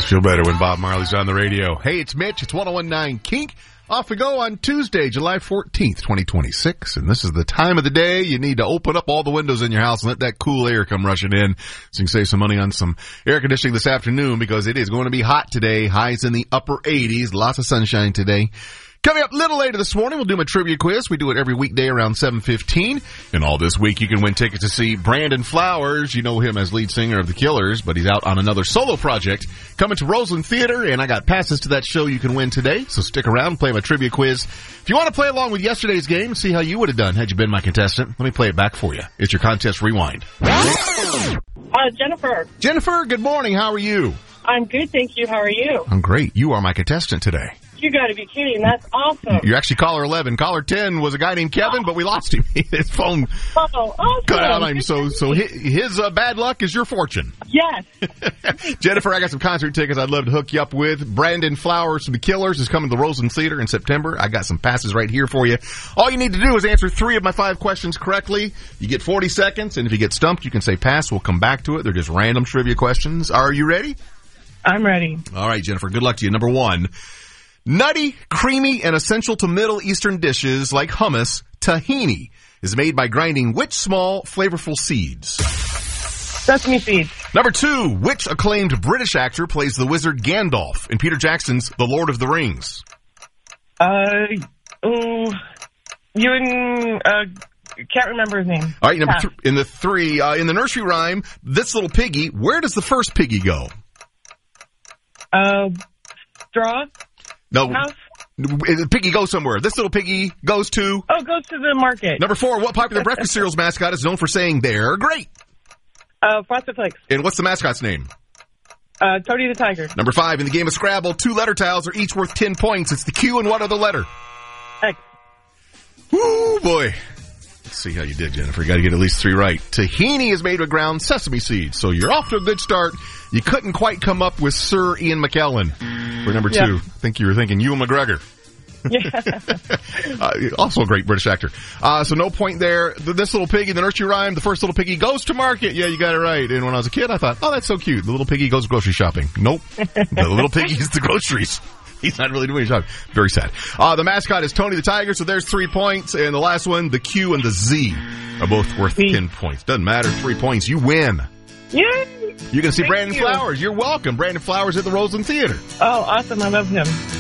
Feel better when Bob Marley's on the radio. Hey, it's Mitch. It's 101.9 Kink. Off we go on Tuesday, July 14th, 2026. And this is the time of the day you need to open up all the windows in your house and let that cool air come rushing in so you can save some money on some air conditioning this afternoon because it is going to be hot today. Highs in the upper 80s. Lots of sunshine today. Coming up a little later this morning, we'll do a trivia quiz. We do it every weekday around 7:15. And all this week, you can win tickets to see Brandon Flowers. You know him as lead singer of The Killers, but he's out on another solo project coming to Roseland Theater, and I got passes to that show you can win today. So stick around and play my trivia quiz. If you want to play along with yesterday's game, see how you would have done had you been my contestant, let me play it back for you. It's your contest rewind. Jennifer. Jennifer, good morning. How are you? I'm good, thank you. How are you? I'm great. You are my contestant today. You got to be kidding. That's awesome. You're actually caller 11. Caller 10 was a guy named Kevin, but we lost him. His phone cut out on him. So his bad luck is your fortune. Yes. Jennifer, I got some concert tickets I'd love to hook you up with. Brandon Flowers from The Killers is coming to the Roseland Theater in September. I got some passes right here for you. All you need to do is answer 3 of my 5 questions correctly. You get 40 seconds, and if you get stumped, you can say pass. We'll come back to it. They're just random trivia questions. Are you ready? I'm ready. All right, Jennifer, good luck to you. Number 1. Nutty, creamy, and essential to Middle Eastern dishes like hummus, tahini is made by grinding which small, flavorful seeds? Sesame seeds. Number 2, which acclaimed British actor plays the wizard Gandalf in Peter Jackson's The Lord of the Rings? Can't remember his name. All right, number 3, in the nursery rhyme, This Little Piggy, where does the first piggy go? Straw? No. House? The piggy goes somewhere. This little piggy goes to... Oh, goes to the market. Number 4, what popular breakfast cereal's mascot is known for saying they're great? Frosted Flakes. And what's the mascot's name? Tony the Tiger. Number 5, in the game of Scrabble, 2 letter tiles are each worth 10 points. It's the Q and what other letter? X. Woo, boy. Let's see how you did, Jennifer. You got to get at least 3 right. Tahini is made with ground sesame seeds, so you're off to a good start. You couldn't quite come up with Sir Ian McKellen for number 2. I think you were thinking Ewan McGregor. Yeah. Also a great British actor. So no point there. This little piggy, the nursery rhyme, the first little piggy goes to market. Yeah, you got it right. And when I was a kid, I thought, oh, that's so cute. The little piggy goes grocery shopping. Nope. The little piggy is the groceries. He's not really doing his job. Very sad. The mascot is Tony the Tiger, so there's 3 points. And the last one, the Q and the Z are both worth 10 points. Doesn't matter. 3 points. You win. Yay! You're going to see Brandon Flowers. You're welcome. Brandon Flowers at the Roseland Theater. Oh, awesome. I love him.